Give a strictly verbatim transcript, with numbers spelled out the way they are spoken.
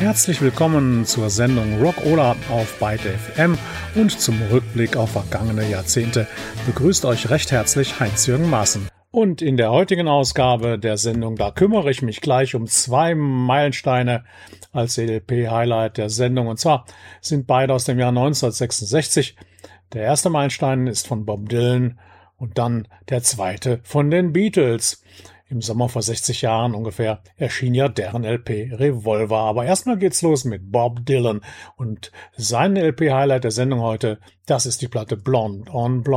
Herzlich willkommen zur Sendung Rockola auf Byte F M und zum Rückblick auf vergangene Jahrzehnte begrüßt euch recht herzlich Heinz-Jürgen Maaßen. Und in der heutigen Ausgabe der Sendung, da kümmere ich mich gleich um zwei Meilensteine als L P-Highlight der Sendung. Und zwar sind beide aus dem Jahr neunzehnhundertsechsundsechzig. Der erste Meilenstein ist von Bob Dylan und dann der zweite von den Beatles. Im Sommer vor sechzig Jahren ungefähr erschien ja deren L P Revolver. Aber erstmal geht's los mit Bob Dylan und sein L P-Highlight der Sendung heute, das ist die Platte Blonde on Blonde.